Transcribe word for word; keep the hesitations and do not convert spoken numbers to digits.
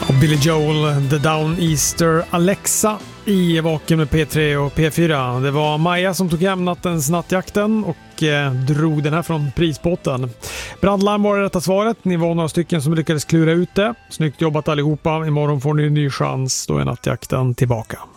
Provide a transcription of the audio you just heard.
Och Billy Joel, The Down Easter, Alexa i Vaken med P tre och P fyra. Det var Maja som tog hem nattens nattjakten och eh, drog den här från prisbåten. Brandlarm var det rätta svaret. Ni var några stycken som lyckades klura ut det. Snyggt jobbat allihopa. Imorgon får ni en ny chans. Då är nattjakten tillbaka.